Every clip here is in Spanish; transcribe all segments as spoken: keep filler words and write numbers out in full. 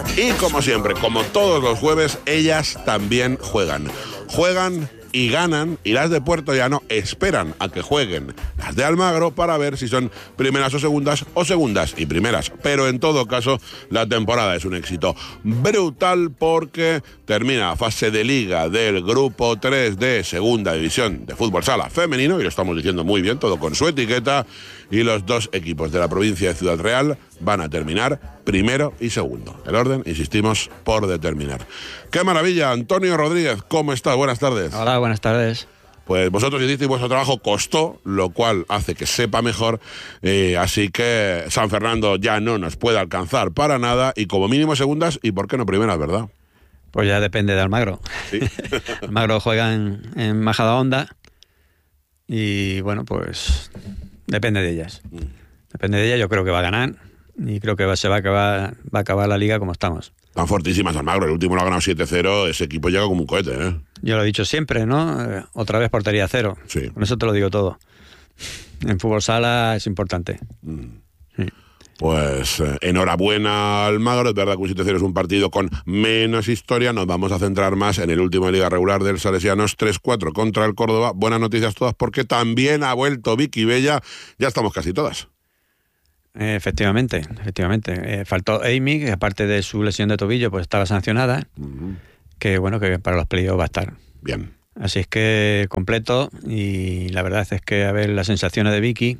Y como siempre, como todos los jueves, ellas también juegan. Juegan y ganan, y las de Puerto Llano esperan a que jueguen las de Almagro para ver si son primeras o segundas, o segundas y primeras. Pero en todo caso, la temporada es un éxito brutal porque termina fase de liga del grupo tres de segunda división de fútbol sala femenino, y lo estamos diciendo muy bien, todo con su etiqueta, y los dos equipos de la provincia de Ciudad Real van a terminar primero y segundo. El orden, insistimos, por determinar. ¡Qué maravilla! Antonio Rodríguez, ¿cómo estás? Buenas tardes. Hola, buenas tardes. Pues vosotros hicisteis vuestro trabajo, costó, lo cual hace que sepa mejor, eh, así que San Fernando ya no nos puede alcanzar para nada, y como mínimo segundas, y por qué no primeras, ¿verdad? Pues ya depende de Almagro. Sí. Almagro juega en, en Majadahonda y bueno, pues depende de ellas. Mm. Depende de ellas, yo creo que va a ganar y creo que va, se va a acabar, va a acabar la liga como estamos. Tan fortísimas Almagro, el último lo ha ganado siete cero, ese equipo llega como un cohete, ¿eh? Yo lo he dicho siempre, ¿no? Eh, otra vez portería cero. Sí. Con eso te lo digo todo. En fútbol sala es importante. Mm. Sí. Pues eh, enhorabuena Almagro, es verdad que un siete cero es un partido con menos historia, nos vamos a centrar más en el último de liga regular del Salesianos, tres cuatro contra el Córdoba. Buenas noticias todas porque también ha vuelto Vicky Bella, ya estamos casi todas. Eh, efectivamente, efectivamente. Eh, faltó Amy, que aparte de su lesión de tobillo, pues estaba sancionada, uh-huh. que bueno, que para los playoffs va a estar. Bien. Así es que completo, y la verdad es que a ver las sensaciones de Vicky,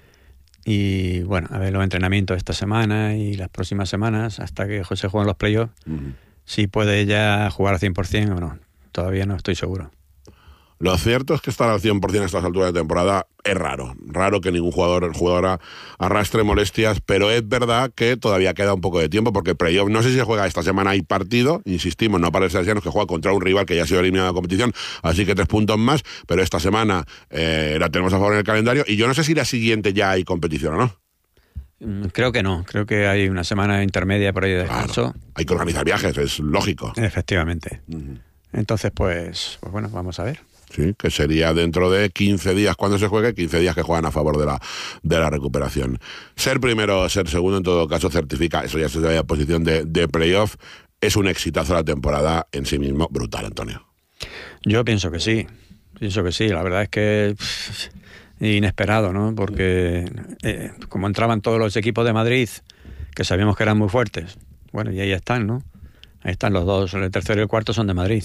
y bueno, a ver los entrenamientos esta semana y las próximas semanas, hasta que se jueguen los playoffs, uh-huh. si puede ella jugar al cien por ciento o no, todavía no estoy seguro. Lo cierto es que estar al cien por ciento a estas alturas de temporada es raro. Raro que ningún jugador jugadora arrastre molestias, pero es verdad que todavía queda un poco de tiempo porque el playoff, no sé si se juega esta semana, hay partido, insistimos, no para el Salesianos, que juega contra un rival que ya ha sido eliminado de la competición, así que tres puntos más, pero esta semana eh, la tenemos a favor en el calendario, y yo no sé si la siguiente ya hay competición o no. Creo que no, creo que hay una semana intermedia por ahí de descanso. Claro, hay que organizar viajes, es lógico. Efectivamente. Uh-huh. Entonces, pues, pues bueno, vamos a ver. Sí, que sería dentro de quince días cuando se juegue, quince días que juegan a favor de la de la recuperación. Ser primero o ser segundo, en todo caso, certifica, eso ya se da posición de, de playoff. Es un exitazo la temporada en sí mismo, brutal, Antonio. Yo pienso que sí, pienso que sí. La verdad es que pff, inesperado, ¿no? Porque eh, como entraban todos los equipos de Madrid, que sabíamos que eran muy fuertes, bueno, y ahí están, ¿no? Ahí están los dos, el tercero y el cuarto son de Madrid.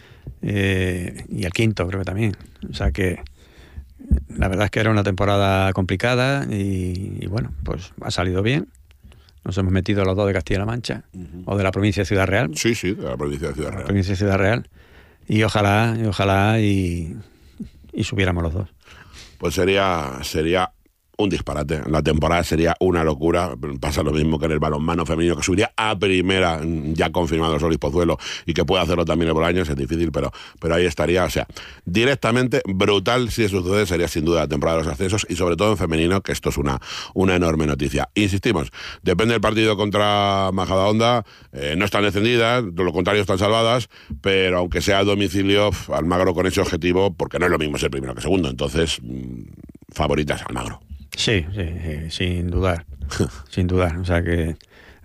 Eh, y el quinto creo que también, o sea que la verdad es que era una temporada complicada y, y bueno, pues ha salido bien. Nos hemos metido los dos de Castilla-La Mancha, uh-huh. o de la provincia de Ciudad Real. Sí, sí, de la provincia de Ciudad Real. La provincia de Ciudad Real. Y ojalá, y ojalá y, y subiéramos los dos. Pues sería sería un disparate. La temporada sería una locura. Pasa lo mismo que en el balonmano femenino, que subiría a primera, ya confirmado Solís Pozuelo, y que puede hacerlo también el Bolaños, es difícil, pero, pero ahí estaría. O sea, directamente brutal si eso sucede, sería sin duda la temporada de los ascensos, y sobre todo en femenino, que esto es una, una enorme noticia. Insistimos, depende del partido contra Majadahonda, eh, no están descendidas, de lo contrario están salvadas, pero aunque sea a domicilio, Almagro con ese objetivo, porque no es lo mismo ser primero que segundo, entonces, mmm, favoritas Almagro. Sí, sí, sí, sin dudar, sin dudar, o sea que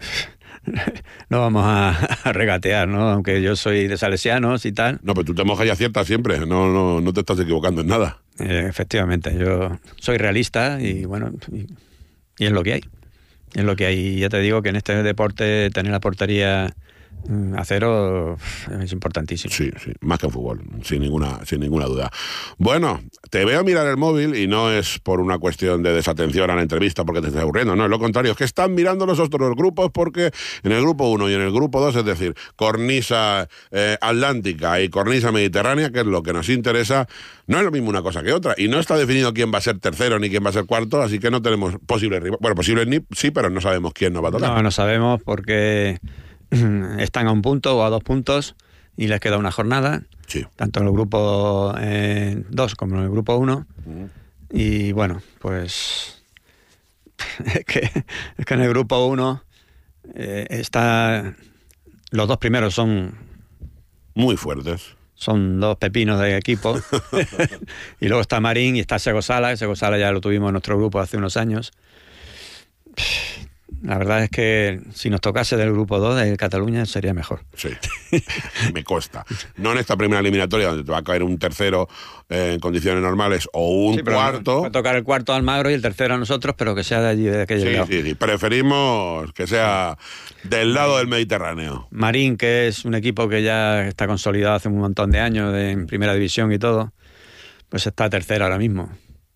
no vamos a, a regatear, ¿no? Aunque yo soy de Salesianos y tal. No, pero tú te mojas y aciertas siempre, no, no, no te estás equivocando en nada. Eh, efectivamente, yo soy realista y bueno, y, y es lo que hay, es lo que hay. Y ya te digo que en este deporte tener la portería a cero es importantísimo. Sí, sí, más que en fútbol, sin ninguna, sin ninguna duda. Bueno, te veo mirar el móvil y no es por una cuestión de desatención a la entrevista porque te estás aburriendo, no, es lo contrario, es que están mirando los otros grupos, porque en el grupo uno y en el grupo dos, es decir, cornisa eh, atlántica y cornisa mediterránea, que es lo que nos interesa, no es lo mismo una cosa que otra, y no está definido quién va a ser tercero ni quién va a ser cuarto, así que no tenemos posibles rivales. Bueno, posibles ni sí, pero no sabemos quién nos va a tocar. No, no sabemos porque están a un punto o a dos puntos y les queda una jornada, sí. Tanto en el grupo eh, dos como en el grupo uno. Uh-huh. Y bueno, pues es que, es que en el grupo uno eh, está, los dos primeros son muy fuertes, son dos pepinos de equipo. Y luego está Marín y está Sego Sala. Sego Sala ya lo tuvimos en nuestro grupo hace unos años. La verdad es que si nos tocase del grupo dos de Cataluña sería mejor. Sí, me consta. No en esta primera eliminatoria donde te va a caer un tercero eh, en condiciones normales o un sí, cuarto. Va a tocar el cuarto a Almagro y el tercero a nosotros, pero que sea de allí, de aquel sí, lado. Sí, sí, preferimos que sea del lado del Mediterráneo. Marín, que es un equipo que ya está consolidado hace un montón de años de, en primera división y todo, pues está tercero ahora mismo.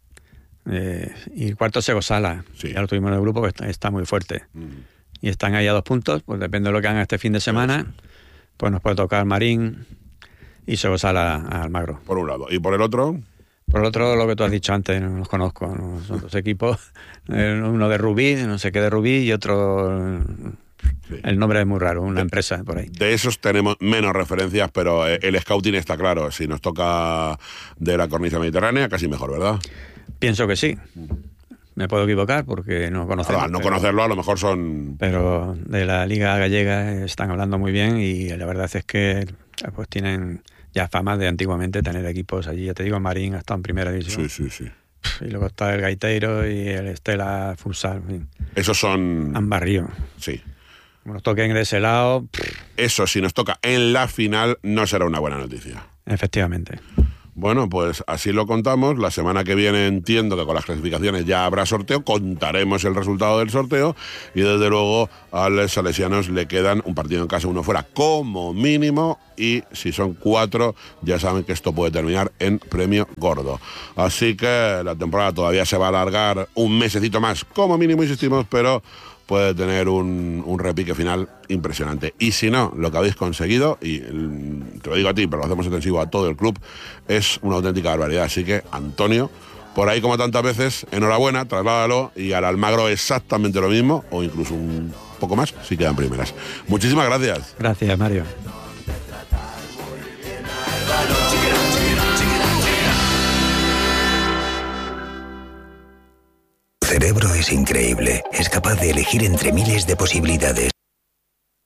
Eh, y el cuarto Sego Sala, sí. Ya lo tuvimos en el grupo, que está, está muy fuerte. Mm. Y están ahí a dos puntos, pues depende de lo que hagan este fin de semana, sí. Pues nos puede tocar Marín y Sego Sala a Almagro. Por un lado. ¿Y por el otro? Por el otro, lo que tú has dicho antes, no los conozco, ¿no? Son dos equipos, uno de Rubí, no sé qué de Rubí, y otro... Sí. El nombre es muy raro, una de, empresa por ahí. De esos tenemos menos referencias, pero el scouting está claro. Si nos toca de la cornisa mediterránea, casi mejor, ¿verdad? Pienso que sí. Me puedo equivocar porque no conocemos. Claro, al no pero, conocerlo, a lo mejor son... Pero de la Liga Gallega están hablando muy bien y la verdad es que pues tienen ya fama de antiguamente tener equipos allí. Ya te digo, Marín ha estado en primera división. Sí, sí, sí. Y luego está el Gaiteiro y el Estela Futsal. En fin. Esos son... Han barrido. Sí. Como nos toquen de ese lado... Eso, si nos toca en la final, no será una buena noticia. Efectivamente. Bueno, pues así lo contamos. La semana que viene entiendo que con las clasificaciones ya habrá sorteo, contaremos el resultado del sorteo y desde luego a los salesianos le quedan un partido en casa, uno fuera como mínimo, y si son cuatro ya saben que esto puede terminar en premio gordo. Así que la temporada todavía se va a alargar un mesecito más, como mínimo insistimos, pero puede tener un, un repique final impresionante. Y si no, lo que habéis conseguido, y te lo digo a ti, pero lo hacemos extensivo a todo el club, es una auténtica barbaridad. Así que, Antonio, por ahí como tantas veces, enhorabuena, trasládalo, y al Almagro exactamente lo mismo, o incluso un poco más, si quedan primeras. Muchísimas gracias. Gracias, Mario. Tu cerebro es increíble. Es capaz de elegir entre miles de posibilidades.